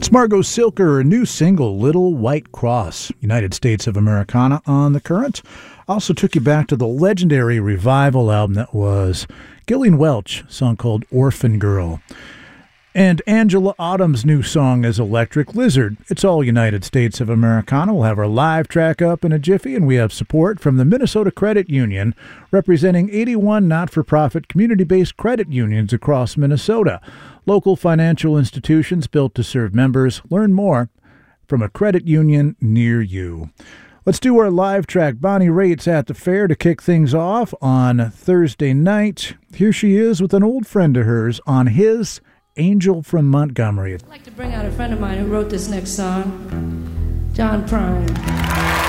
That's Margot Silker, her new single, Little White Cross, United States of Americana on The Current. Also took you back to the legendary revival album that was Gillian Welch, a song called Orphan Girl. And Angela Autumn's new song is Electric Lizard. It's all United States of Americana. We'll have our live track up in a jiffy, and we have support from the Minnesota Credit Union, representing 81 not-for-profit community-based credit unions across Minnesota. Local financial institutions built to serve members. Learn more from a credit union near you. Let's do our live track. Bonnie Raitt's at the fair to kick things off on Thursday night. Here she is with an old friend of hers on his Angel from Montgomery. I'd like to bring out a friend of mine who wrote this next song, John Prine.